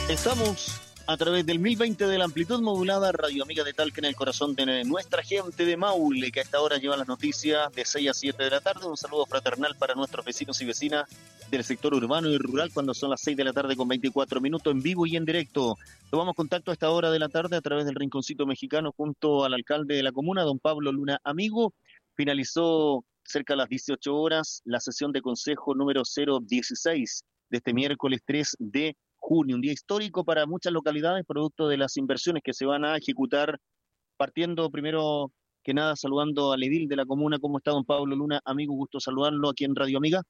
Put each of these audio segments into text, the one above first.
Estamos a través del 1020 de la amplitud modulada, Radio Amiga de Talca, en el corazón de nuestra gente de Maule, que a esta hora lleva las noticias de 6 a 7 de la tarde. Un saludo fraternal para nuestros vecinos y vecinas del sector urbano y rural cuando son las 6 de la tarde con 24 minutos en vivo y en directo. Tomamos contacto a esta hora de la tarde a través del Rinconcito Mexicano junto al alcalde de la comuna, don Pablo Luna Amigo. Finalizó cerca de las 18 horas la sesión de consejo número 016 de este miércoles 3 de junio, un día histórico para muchas localidades, producto de las inversiones que se van a ejecutar, partiendo primero que nada saludando al edil de la comuna. ¿Cómo está don Pablo Luna Amigo? Gusto saludarlo aquí en Radio Amiga.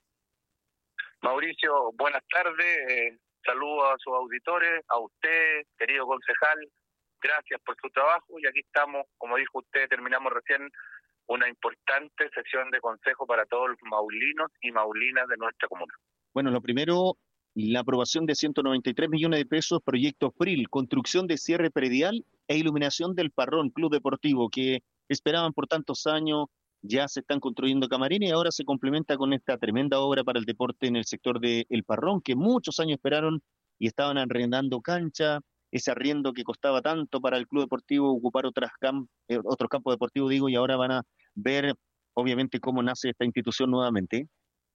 Mauricio, buenas tardes, saludos a sus auditores, a usted, querido concejal, gracias por su trabajo y aquí estamos, como dijo usted, terminamos recién una importante sesión de consejo para todos los maulinos y maulinas de nuestra comuna. Bueno, lo primero, la aprobación de 193 millones de pesos, proyecto FRIL, construcción de cierre predial e iluminación del Parrón Club Deportivo, que esperaban por tantos años. Ya se están construyendo camarines y ahora se complementa con esta tremenda obra para el deporte en el sector de El Parrón, que muchos años esperaron y estaban arrendando cancha, ese arriendo que costaba tanto para el club deportivo ocupar otros campos deportivos, digo, y ahora van a ver obviamente cómo nace esta institución nuevamente.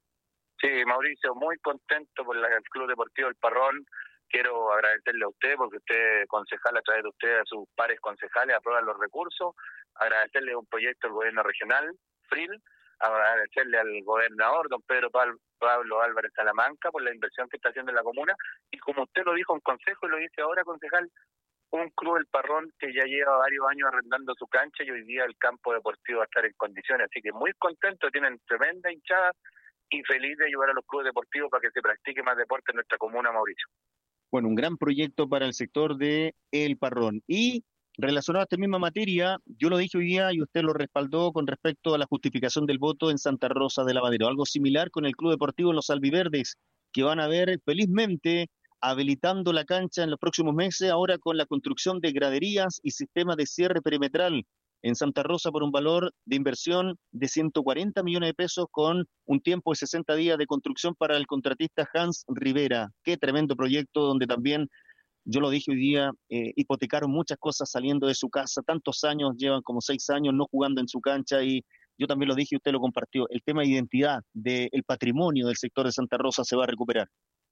Sí, Mauricio, muy contento por el Club Deportivo El Parrón. Quiero agradecerle a usted porque usted, concejal, a través de usted, a sus pares concejales, aprueban los recursos. Agradecerle un proyecto del gobierno regional, FRIL. Agradecerle al gobernador, don Pedro Pablo Álvarez Salamanca, por la inversión que está haciendo en la comuna. Y como usted lo dijo en consejo y lo dice ahora, concejal, un Club El Parrón que ya lleva varios años arrendando su cancha y hoy día el campo deportivo va a estar en condiciones. Así que muy contento, tienen tremenda hinchada y feliz de ayudar a los clubes deportivos para que se practique más deporte en nuestra comuna, Mauricio. Bueno, un gran proyecto para el sector de El Parrón. Y relacionado a esta misma materia, yo lo dije hoy día y usted lo respaldó con respecto a la justificación del voto en Santa Rosa de Lavadero. Algo similar con el Club Deportivo Los Albiverdes, que van a ver felizmente habilitando la cancha en los próximos meses, ahora con la construcción de graderías y sistema de cierre perimetral en Santa Rosa por un valor de inversión de 140 millones de pesos con un tiempo de 60 días de construcción para el contratista Hans Rivera. Qué tremendo proyecto donde también, yo lo dije hoy día, hipotecaron muchas cosas saliendo de su casa, tantos años, llevan como 6 años no jugando en su cancha y yo también lo dije y usted lo compartió, el tema de identidad del patrimonio del sector de Santa Rosa se va a recuperar.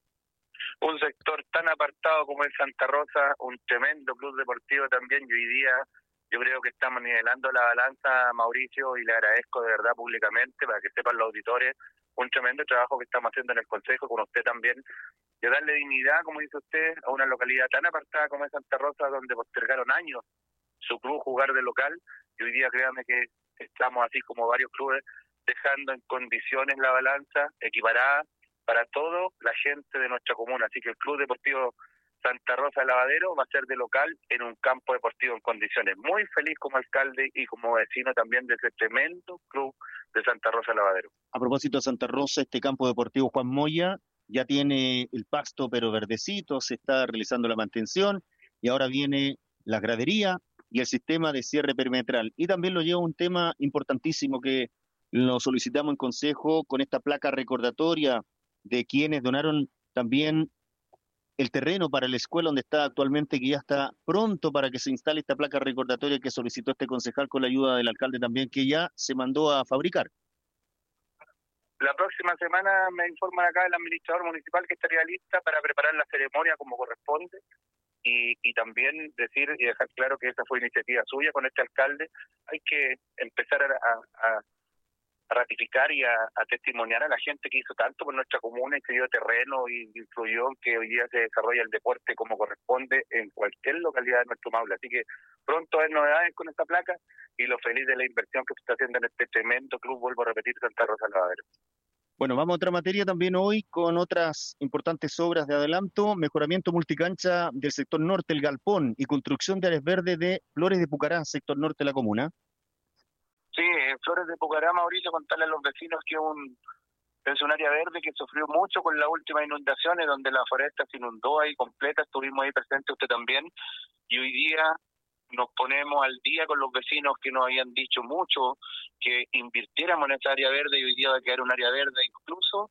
Un sector tan apartado como es Santa Rosa, un tremendo club deportivo también, y hoy día yo creo que estamos nivelando la balanza, Mauricio, y le agradezco de verdad públicamente para que sepan los auditores un tremendo trabajo que estamos haciendo en el Consejo, con usted también, de darle dignidad, como dice usted, a una localidad tan apartada como es Santa Rosa, donde postergaron años su club jugar de local, y hoy día créanme que estamos así como varios clubes, dejando en condiciones la balanza equiparada para toda la gente de nuestra comuna. Así que el Club Deportivo Santa Rosa Lavadero va a ser de local en un campo deportivo en condiciones. Muy feliz como alcalde y como vecino también de ese tremendo club de Santa Rosa Lavadero. A propósito de Santa Rosa, este campo deportivo Juan Moya ya tiene el pasto pero verdecito, se está realizando la mantención y ahora viene la gradería y el sistema de cierre perimetral. Y también lo lleva un tema importantísimo que lo solicitamos en consejo con esta placa recordatoria de quienes donaron también el terreno para la escuela donde está actualmente, que ya está pronto para que se instale esta placa recordatoria que solicitó este concejal con la ayuda del alcalde también, que ya se mandó a fabricar. La próxima semana me informan acá el administrador municipal que estaría lista para preparar la ceremonia como corresponde y también decir y dejar claro que esa fue iniciativa suya con este alcalde. Hay que empezar a ratificar y a testimoniar a la gente que hizo tanto por nuestra comuna y que dio terreno y influyó en que hoy día se desarrolla el deporte como corresponde en cualquier localidad de nuestro Maule. Así que pronto hay novedades con esta placa y lo feliz de la inversión que se está haciendo en este tremendo club, vuelvo a repetir, Santa Rosa Lavadero. Bueno, vamos a otra materia también hoy con otras importantes obras de adelanto, mejoramiento multicancha del sector norte, el Galpón, y construcción de áreas verdes de Flores de Pucará, sector norte de la comuna. Sí, en Flores de Pucará, Mauricio, contarle a los vecinos que es un área verde que sufrió mucho con las últimas inundaciones, donde la foresta se inundó ahí completa, estuvimos ahí presentes usted también, y hoy día nos ponemos al día con los vecinos que nos habían dicho mucho que invirtiéramos en esa área verde y hoy día va a quedar un área verde incluso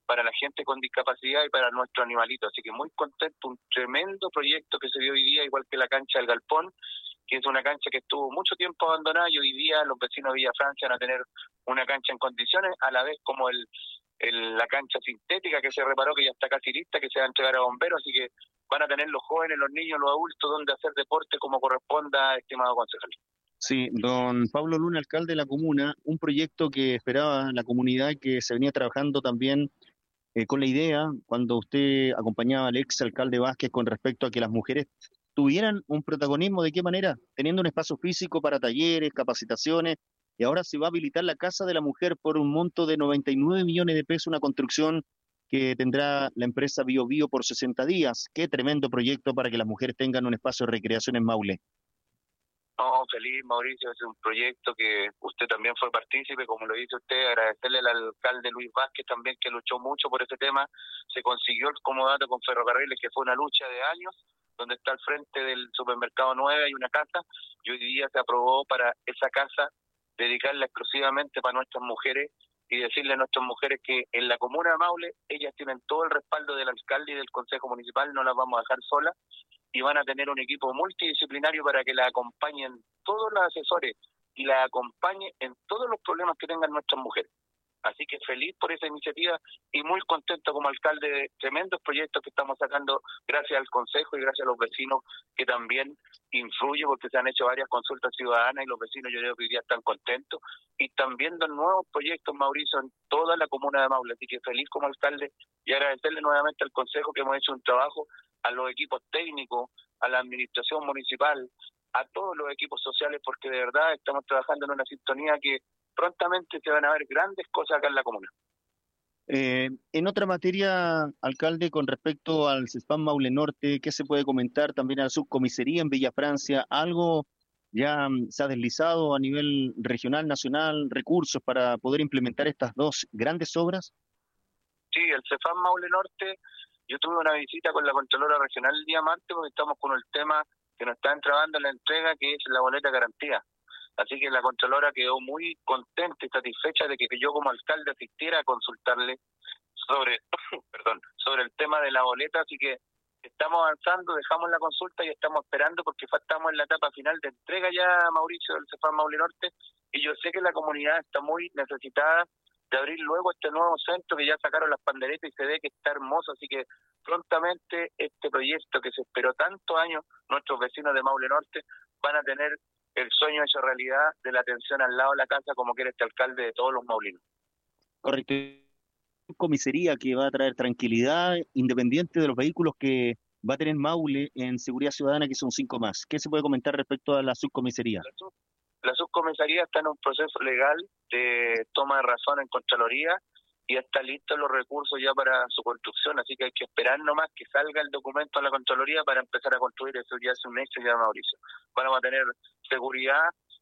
para la gente con discapacidad y para nuestros animalitos. Así que muy contento, un tremendo proyecto que se dio hoy día, igual que la cancha del Galpón, que es una cancha que estuvo mucho tiempo abandonada y hoy día los vecinos de Villa Francia van a tener una cancha en condiciones, a la vez como la cancha sintética que se reparó, que ya está casi lista, que se va a entregar a bomberos, así que van a tener los jóvenes, los niños, los adultos donde hacer deporte como corresponda, estimado concejal. Sí, don Pablo Luna, alcalde de la comuna, un proyecto que esperaba la comunidad y que se venía trabajando también con la idea, cuando usted acompañaba al ex alcalde Vázquez con respecto a que las mujeres tuvieran un protagonismo, ¿de qué manera? Teniendo un espacio físico para talleres, capacitaciones, y ahora se va a habilitar la Casa de la Mujer por un monto de 99 millones de pesos, una construcción que tendrá la empresa Bio Bio por 60 días. Qué tremendo proyecto para que las mujeres tengan un espacio de recreación en Maule. No, feliz, Mauricio, es un proyecto que usted también fue partícipe, como lo dice usted, agradecerle al alcalde Luis Vázquez también, que luchó mucho por ese tema. Se consiguió el comodato con Ferrocarriles, que fue una lucha de años, donde está al frente del supermercado 9 hay una casa, y hoy día se aprobó para esa casa dedicarla exclusivamente para nuestras mujeres, y decirle a nuestras mujeres que en la comuna de Maule ellas tienen todo el respaldo del alcalde y del consejo municipal, no las vamos a dejar solas, y van a tener un equipo multidisciplinario para que la acompañen todos los asesores y la acompañen en todos los problemas que tengan nuestras mujeres. Así que feliz por esa iniciativa y muy contento como alcalde de tremendos proyectos que estamos sacando gracias al Consejo y gracias a los vecinos que también influye porque se han hecho varias consultas ciudadanas y los vecinos yo creo que hoy día están contentos y están viendo nuevos proyectos, Mauricio, en toda la comuna de Maule. Así que feliz como alcalde y agradecerle nuevamente al Consejo que hemos hecho un trabajo, a los equipos técnicos, a la administración municipal, a todos los equipos sociales porque de verdad estamos trabajando en una sintonía que prontamente se van a ver grandes cosas acá en la comuna. En otra materia, alcalde, con respecto al CESPAM Maule Norte, ¿qué se puede comentar también a la subcomisaría en Villa Francia? ¿Algo ya se ha deslizado a nivel regional, nacional, recursos para poder implementar estas dos grandes obras? Sí, el CEFAM Maule Norte, yo tuve una visita con la Contralora Regional el día martes porque estamos con el tema que nos está entrabando en la entrega, que es la boleta garantía. Así que la Contralora quedó muy contenta y satisfecha de que yo como alcalde asistiera a consultarle sobre sobre el tema de la boleta, así que estamos avanzando, dejamos la consulta y estamos esperando porque estamos en la etapa final de entrega ya, Mauricio, del CEFAM Maule Norte, y yo sé que la comunidad está muy necesitada de abrir luego este nuevo centro que ya sacaron las panderetas y se ve que está hermoso, así que prontamente este proyecto que se esperó tantos años, nuestros vecinos de Maule Norte van a tener el sueño hecho realidad de la atención al lado de la casa como quiere este alcalde de todos los maulinos. Correcto. Comisaría que va a traer tranquilidad independiente de los vehículos que va a tener Maule en seguridad ciudadana, que son 5 más. ¿Qué se puede comentar respecto a la subcomisaría? La subcomisaría está en un proceso legal de toma de razón en Contraloría y está listos los recursos ya para su construcción, así que hay que esperar nomás que salga el documento a la Contraloría para empezar a construir. Eso ya es un hecho ya, Mauricio. Vamos a tener seguridad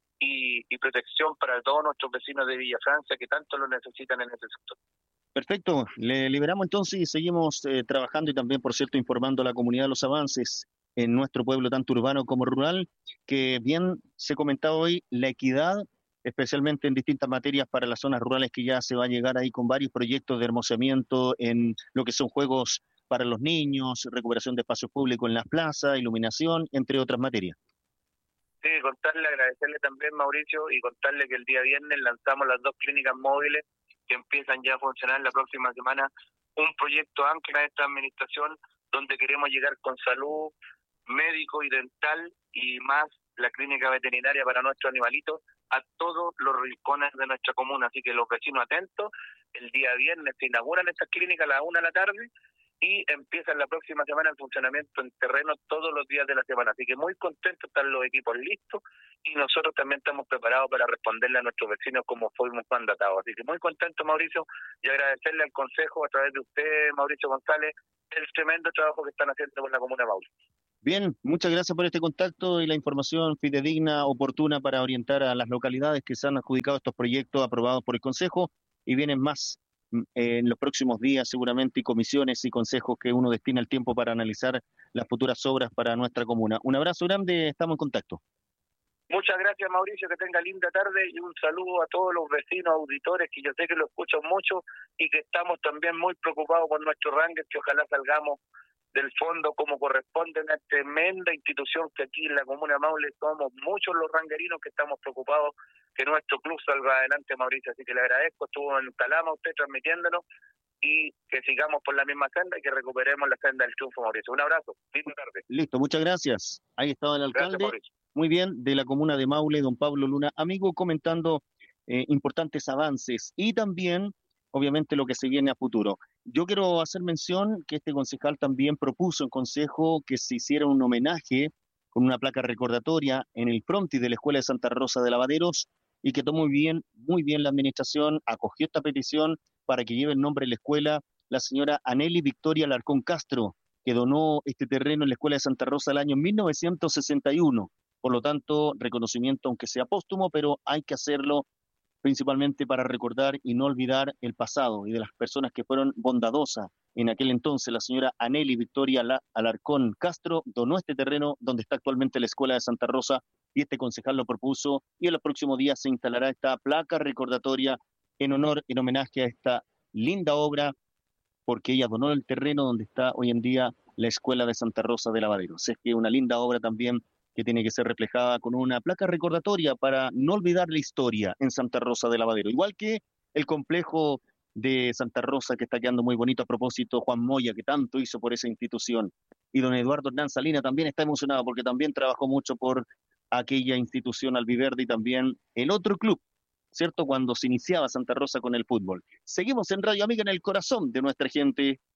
y protección para todos nuestros vecinos de Villa Francia que tanto lo necesitan en ese sector. Perfecto, le liberamos entonces y seguimos trabajando y también, por cierto, informando a la comunidad de los avances en nuestro pueblo, tanto urbano como rural, que bien se comentaba hoy, la equidad, especialmente en distintas materias para las zonas rurales, que ya se va a llegar ahí con varios proyectos de hermosamiento en lo que son juegos para los niños, recuperación de espacios públicos en las plazas, iluminación, entre otras materias. Sí, contarle, agradecerle también, Mauricio, y contarle que el día viernes lanzamos las 2 clínicas móviles que empiezan ya a funcionar la próxima semana, un proyecto ancla de esta administración donde queremos llegar con salud, médico y dental y más la clínica veterinaria para nuestros animalitos a todos los rincones de nuestra comuna. Así que los vecinos atentos, el día viernes se inauguran estas clínicas a las 1 de la tarde y empiezan la próxima semana el funcionamiento en terreno todos los días de la semana. Así que muy contentos, están los equipos listos y nosotros también estamos preparados para responderle a nuestros vecinos como fuimos mandatados. Así que muy contento, Mauricio, y agradecerle al Consejo a través de usted, Mauricio González, el tremendo trabajo que están haciendo con la comuna de Maule. Bien, muchas gracias por este contacto y la información fidedigna, oportuna para orientar a las localidades que se han adjudicado estos proyectos aprobados por el Consejo y vienen más en los próximos días seguramente y comisiones y consejos que uno destina el tiempo para analizar las futuras obras para nuestra comuna. Un abrazo grande, estamos en contacto. Muchas gracias, Mauricio, que tenga linda tarde y un saludo a todos los vecinos, auditores, que yo sé que lo escuchan mucho y que estamos también muy preocupados por nuestro Rangers, que ojalá salgamos del fondo como corresponde a una tremenda institución que aquí en la comuna de Maule somos muchos los ranguerinos que estamos preocupados que nuestro club salga adelante, Mauricio. Así que le agradezco, estuvo en Calama usted transmitiéndonos y que sigamos por la misma senda y que recuperemos la senda del triunfo, Mauricio. Un abrazo, linda tarde. Listo, muchas gracias. Ahí estaba el Gracias, alcalde, Mauricio. muy bien, de la comuna de Maule, don Pablo Luna, amigo, comentando importantes avances y también, obviamente, lo que se viene a futuro. Yo quiero hacer mención que este concejal también propuso en consejo que se hiciera un homenaje con una placa recordatoria en el frontis de la Escuela de Santa Rosa de Lavaderos y que tomó muy bien la administración, acogió esta petición para que lleve el nombre de la escuela la señora Aneli Victoria Alarcón Castro, que donó este terreno en la Escuela de Santa Rosa el año 1961. Por lo tanto, reconocimiento aunque sea póstumo, pero hay que hacerlo principalmente para recordar y no olvidar el pasado y de las personas que fueron bondadosas. En aquel entonces, la señora Aneli Victoria Alarcón Castro donó este terreno donde está actualmente la Escuela de Santa Rosa y este concejal lo propuso y en los próximos días se instalará esta placa recordatoria en honor, en homenaje a esta linda obra porque ella donó el terreno donde está hoy en día la Escuela de Santa Rosa de Lavaderos. Es que una linda obra también que tiene que ser reflejada con una placa recordatoria para no olvidar la historia en Santa Rosa de Lavadero. Igual que el complejo de Santa Rosa que está quedando muy bonito a propósito, Juan Moya, que tanto hizo por esa institución. Y don Eduardo Hernán Salina también está emocionado porque también trabajó mucho por aquella institución albiverde y también el otro club, ¿cierto? Cuando se iniciaba Santa Rosa con el fútbol. Seguimos en Radio Amiga en el corazón de nuestra gente.